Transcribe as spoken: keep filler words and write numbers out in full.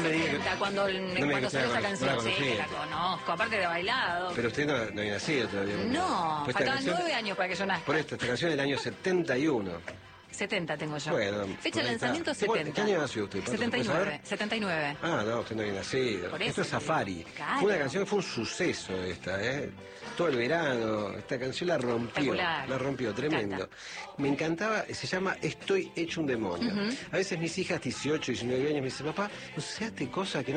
me diga que... Cuando, no me diga cuando que salió la esa cono- no la canción, sí, conocí. que la conozco, aparte de bailado. Pero usted no, no había nacido todavía. No, Pues esta faltaban canción- nueve años para que yo nazca. Por esto, esta canción es del año setenta y uno. setenta tengo yo. Bueno, fecha por de ahí está. lanzamiento ¿Qué- setenta. ¿Qué año nació usted? ¿Puede setenta y nueve. saber? setenta y nueve. Ah, no, usted no había nacido. Por Esto eso es Safari. digo, claro. Fue una canción que fue un suceso esta, ¿eh? Todo el verano, esta canción la rompió. Espectacular. La rompió, tremendo. encanta. Me encantaba, se llama Estoy hecho un demonio. Ujú. A veces mis hijas, dieciocho, diecinueve años, me dicen, papá, no seaste cosas que no